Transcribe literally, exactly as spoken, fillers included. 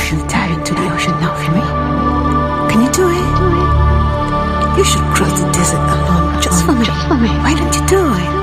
should dive into the ocean now for me. Can you do it? You should cross the desert alone, just for me. Just for me. Why don't you do it?